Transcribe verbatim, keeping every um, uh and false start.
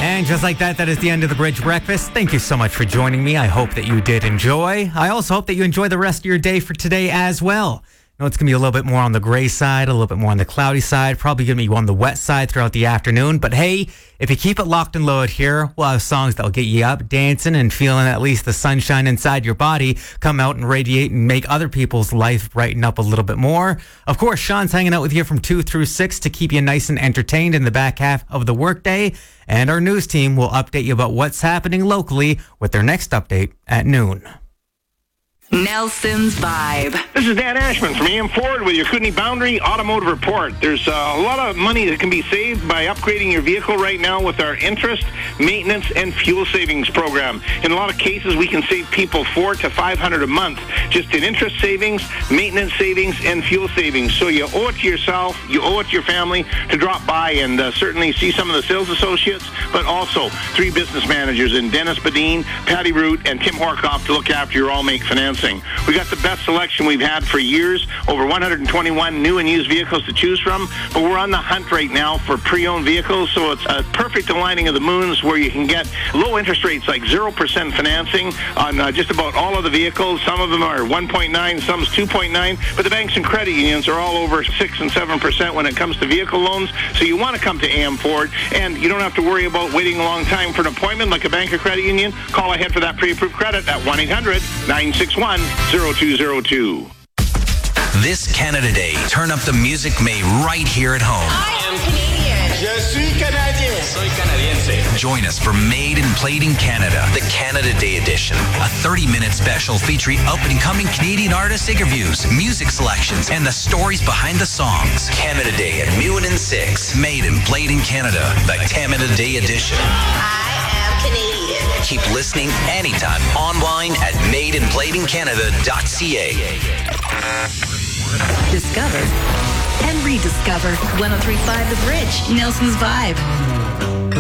And just like that, that is the end of the Bridge Breakfast. Thank you so much for joining me. I hope that you did enjoy. I also hope that you enjoy the rest of your day for today as well. I know it's going to be a little bit more on the gray side, a little bit more on the cloudy side, probably going to be on the wet side throughout the afternoon. But hey, if you keep it locked and loaded here, we'll have songs that'll get you up, dancing, and feeling at least the sunshine inside your body come out and radiate and make other people's life brighten up a little bit more. Of course, Sean's hanging out with you from two through six to keep you nice and entertained in the back half of the workday. And our news team will update you about what's happening locally with their next update at noon. Nelson's Vibe. This is Dan Ashman from A M Ford with your Kootenay Boundary Automotive Report. There's uh, a lot of money that can be saved by upgrading your vehicle right now with our interest, maintenance, and fuel savings program. In a lot of cases, we can save people four to five hundred a month just in interest savings, maintenance savings, and fuel savings. So you owe it to yourself, you owe it to your family to drop by and uh, certainly see some of the sales associates, but also three business managers in Dennis Badine, Patty Root, and Tim Horkoff to look after your all-make financing. We got the best selection we've had for years, over one hundred twenty-one new and used vehicles to choose from, but we're on the hunt right now for pre-owned vehicles, so it's a perfect aligning of the moons where you can get low interest rates like zero percent financing on uh, just about all of the vehicles. Some of them are one point nine, some's two point nine, but the banks and credit unions are all over six and seven percent when it comes to vehicle loans, so you want to come to A M Ford, and you don't have to worry about waiting a long time for an appointment like a bank or credit union. Call ahead for that pre-approved credit at one eight hundred nine six one zero two zero two. This Canada Day, turn up the music made right here at home. I am Canadian. Je suis Canadien. Soy canadiense. Join us for Made and Played in Canada, the Canada Day edition. A thirty-minute special featuring up-and-coming Canadian artist interviews, music selections, and the stories behind the songs. Canada Day at noon and six. Made and Played in Canada, the Canada Day edition. I am Canadian. Keep listening anytime online at made and played in canada dot c a. Discover and rediscover one oh three point five The Bridge, Nelson's Vibe.